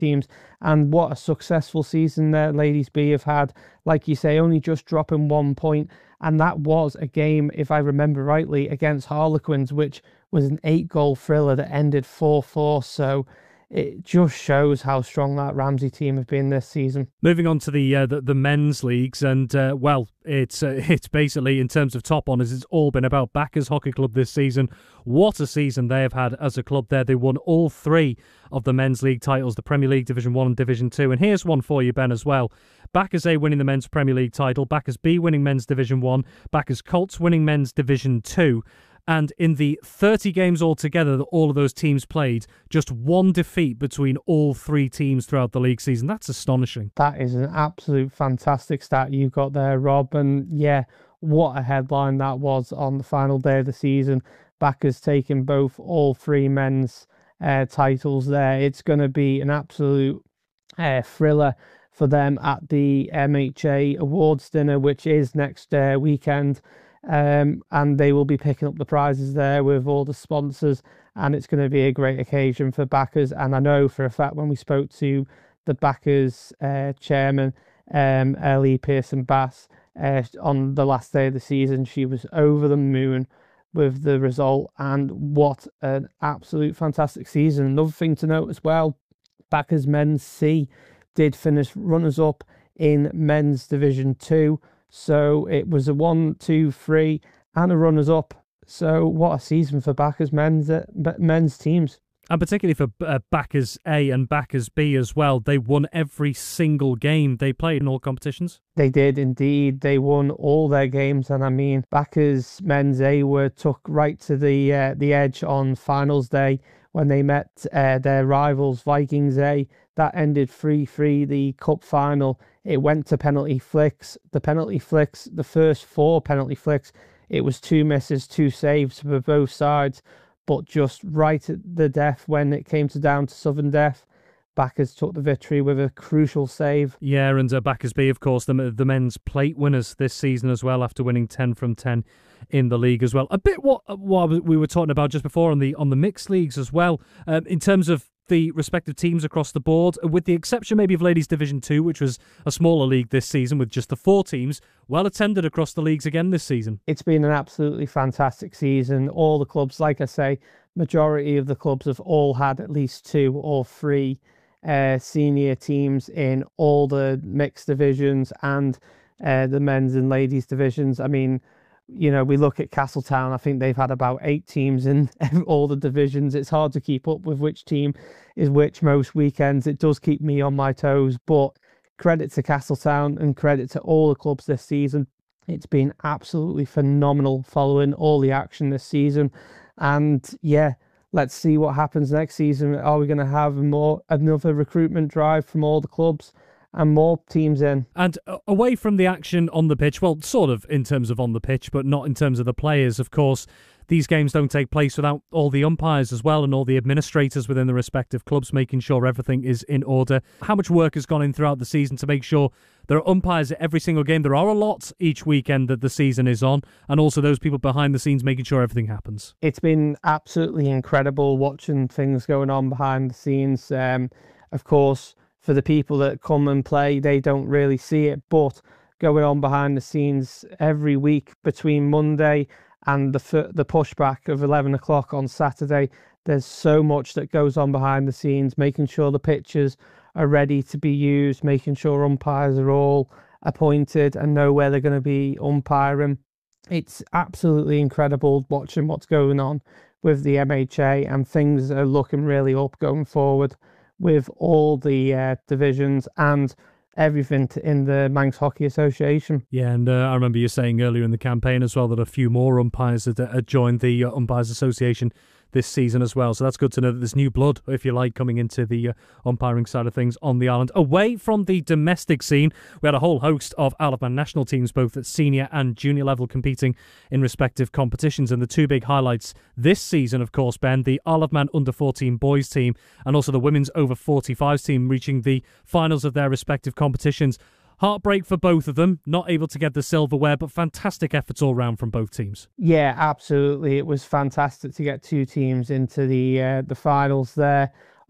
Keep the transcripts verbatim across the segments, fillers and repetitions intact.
teams. And what a successful season their Ladies B have had. Like you say, only just dropping one point. And that was a game, if I remember rightly, against Harlequins, which was an eight-goal thriller that ended four four. So it just shows how strong that Ramsey team have been this season. Moving on to the uh, the, the men's leagues, and uh, well, it's uh, it's basically, in terms of top honours, it's all been about Backers Hockey Club this season. What a season they have had as a club there. They won all three of the men's league titles, the Premier League Division one and Division two. And here's one for you, Ben, as well. Backers A winning the men's Premier League title, Backers B winning men's Division one, Backers Colts winning men's Division two. And in the thirty games altogether that all of those teams played, just one defeat between all three teams throughout the league season. That's astonishing. That is an absolute fantastic stat you've got there, Rob. And yeah, what a headline that was on the final day of the season. Backers taking both all three men's uh, titles there. It's going to be an absolute uh, thriller for them at the M H A Awards dinner, which is next uh, weekend. Um, and they will be picking up the prizes there with all the sponsors, and it's going to be a great occasion for Backers. And I know for a fact when we spoke to the Backers uh, chairman, um, Ellie Pearson-Bass, uh, on the last day of the season, she was over the moon with the result, and what an absolute fantastic season. Another thing to note as well, Backers Men's C did finish runners-up in Men's Division two. So it was a one, two, three, and a runners-up. So what a season for Backers men's uh, men's teams. And particularly for uh, Backers A and Backers B as well. They won every single game they played in all competitions. They did indeed. They won all their games. And I mean, Backers men's A were took right to the uh, the edge on finals day when they met uh, their rivals, Vikings A. That ended three three, the cup final. It went to penalty flicks. The penalty flicks, the first four penalty flicks, it was two misses, two saves for both sides. But just right at the death, when it came to down to Southern Death, Backers took the victory with a crucial save. Yeah, and uh, Backers B, of course, the, the men's plate winners this season as well, after winning ten from ten in the league as well. A bit what what we were talking about just before on the on the mixed leagues as well, um, in terms of the respective teams across the board, with the exception maybe of Ladies Division two, which was a smaller league this season with just the four teams, well attended across the leagues again this season. It's been an absolutely fantastic season. All the clubs, like I say, majority of the clubs have all had at least two or three uh, senior teams in all the mixed divisions and uh, the men's and ladies divisions. I mean, you know, we look at Castletown, I think they've had about eight teams in all the divisions. It's hard to keep up with which team is which most weekends. It does keep me on my toes, but credit to Castletown and credit to all the clubs this season. It's been absolutely phenomenal following all the action this season. And yeah, let's see what happens next season. Are we going to have more another recruitment drive from all the clubs and more teams in? And away from the action on the pitch, well, sort of in terms of on the pitch, but not in terms of the players, of course, these games don't take place without all the umpires as well and all the administrators within the respective clubs making sure everything is in order. How much work has gone in throughout the season to make sure there are umpires at every single game? There are a lot each weekend that the season is on, and also those people behind the scenes making sure everything happens. It's been absolutely incredible watching things going on behind the scenes. Um, of course, for the people that come and play, they don't really see it, but going on behind the scenes every week between Monday and the the pushback of eleven o'clock on Saturday, there's so much that goes on behind the scenes, making sure the pitches are ready to be used, making sure umpires are all appointed and know where they're going to be umpiring. It's absolutely incredible watching what's going on with the M H A, and things are looking really up going forward with all the uh, divisions and everything in the Manx Hockey Association. Yeah, and uh, I remember you saying earlier in the campaign as well that a few more umpires had, had joined the uh, Umpires Association this season as well. So that's good to know that there's new blood, if you like, coming into the uh, umpiring side of things on the island. Away from the domestic scene, we had a whole host of Isle of Man national teams, both at senior and junior level, competing in respective competitions. And the two big highlights this season, of course, Ben, the Isle of Man under fourteen boys team and also the women's over forty-fives team reaching the finals of their respective competitions. Heartbreak for both of them, not able to get the silverware, but fantastic efforts all round from both teams. Yeah, absolutely. It was fantastic to get two teams into the uh, the finals there.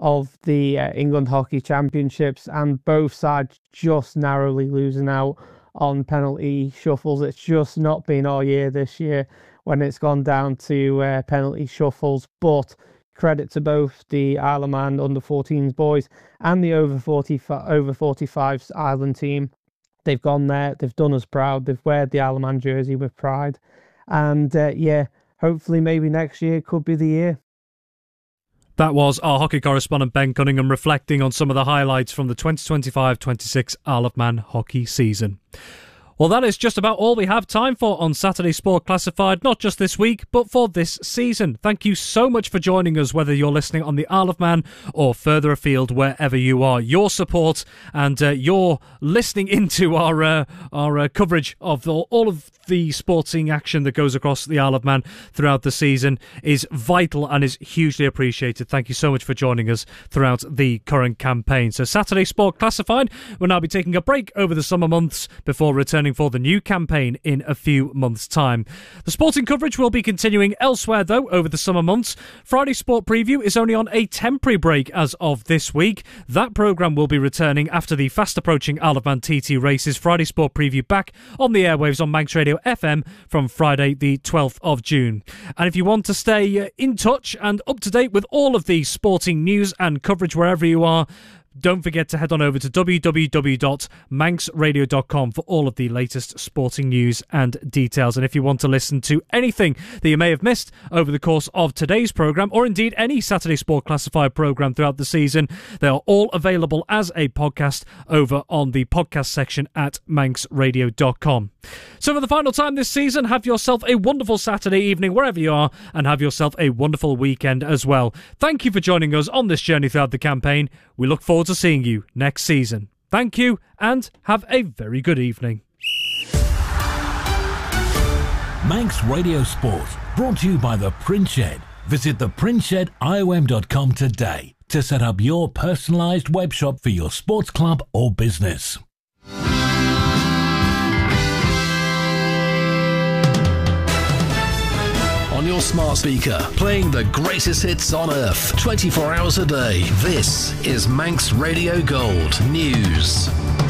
of the uh, England Hockey Championships, and both sides just narrowly losing out on penalty shuffles. It's just not been our year this year when it's gone down to uh, penalty shuffles, but credit to both the Isle of Man under fourteens boys and the over forty over forty-fives Ireland team. They've gone there, they've done us proud, they've weared the Isle of Man jersey with pride, and uh, yeah, hopefully maybe next year could be the year. That was our hockey correspondent Ben Cunningham reflecting on some of the highlights from the twenty twenty-five twenty-six Isle of Man hockey season. Well, that is just about all we have time for on Saturday Sport Classified, not just this week, but for this season. Thank you so much for joining us, whether you're listening on the Isle of Man or further afield, wherever you are. Your support and uh, your listening into our uh, our uh, coverage of the, all of the sporting action that goes across the Isle of Man throughout the season is vital and is hugely appreciated. Thank you so much for joining us throughout the current campaign. So Saturday Sport Classified will now be taking a break over the summer months before returning for the new campaign in a few months' time. The sporting coverage will be continuing elsewhere, though, over the summer months. Friday Sport Preview is only on a temporary break as of this week. That programme will be returning after the fast-approaching Isle of Man T T races. Friday Sport Preview back on the airwaves on Manx Radio F M from Friday the twelfth of June. And if you want to stay in touch and up to date with all of the sporting news and coverage wherever you are, don't forget to head on over to w w w dot manx radio dot com for all of the latest sporting news and details. And if you want to listen to anything that you may have missed over the course of today's programme, or indeed any Saturday Sport Classified programme throughout the season, they are all available as a podcast over on the podcast section at manx radio dot com. So for the final time this season, have yourself a wonderful Saturday evening wherever you are, and have yourself a wonderful weekend as well. Thank you for joining us on this journey throughout the campaign. We look forward to seeing you next season. Thank you, and have a very good evening. Manx Radio Sport, brought to you by The Print Shed. Visit the print shed I O M dot com today to set up your personalised web shop for your sports club or business. On your smart speaker, playing the greatest hits on earth, twenty-four hours a day. This is Manx Radio Gold News.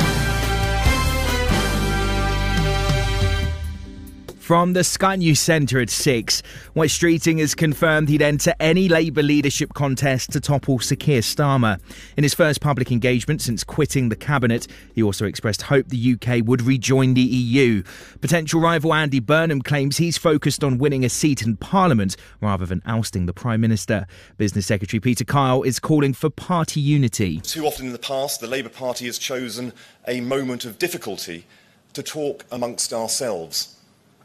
From the Sky News Centre at six, Wes Streeting has confirmed he'd enter any Labour leadership contest to topple Sir Keir Starmer. In his first public engagement since quitting the cabinet, he also expressed hope the U K would rejoin the E U. Potential rival Andy Burnham claims he's focused on winning a seat in Parliament rather than ousting the Prime Minister. Business Secretary Peter Kyle is calling for party unity. Too often in the past, the Labour Party has chosen a moment of difficulty to talk amongst ourselves.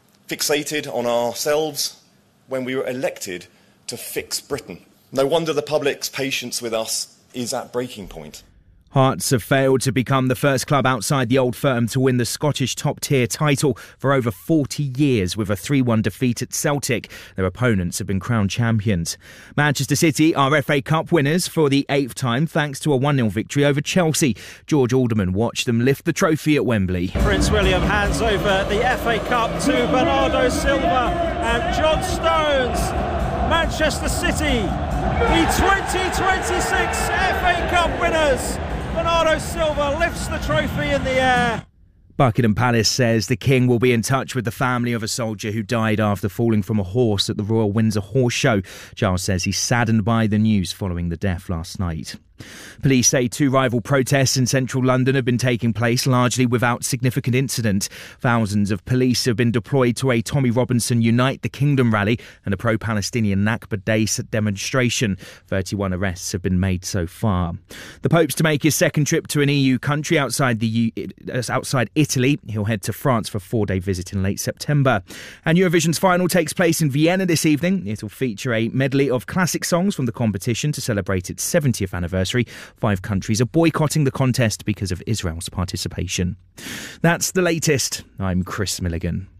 Fixated on ourselves when we were elected to fix Britain. No wonder the public's patience with us is at breaking point. Hearts have failed to become the first club outside the old firm to win the Scottish top-tier title for over forty years with a three one defeat at Celtic. Their opponents have been crowned champions. Manchester City are F A Cup winners for the eighth time thanks to a one nil victory over Chelsea. George Alderman watched them lift the trophy at Wembley. Prince William hands over the F A Cup to Bernardo Silva and John Stones. Manchester City, the twenty twenty-six F A Cup winners. Bernardo Silva lifts the trophy in the air. Buckingham Palace says the King will be in touch with the family of a soldier who died after falling from a horse at the Royal Windsor Horse Show. Charles says he's saddened by the news following the death last night. Police say two rival protests in central London have been taking place largely without significant incident. Thousands of police have been deployed to a Tommy Robinson Unite the Kingdom rally and a pro-Palestinian Nakba Day demonstration. thirty-one arrests have been made so far. The Pope's to make his second trip to an E U country outside the U- outside Italy. He'll head to France for a four-day visit in late September. And Eurovision's final takes place in Vienna this evening. It'll feature a medley of classic songs from the competition to celebrate its seventieth anniversary. Five countries are boycotting the contest because of Israel's participation. That's the latest. I'm Chris Milligan.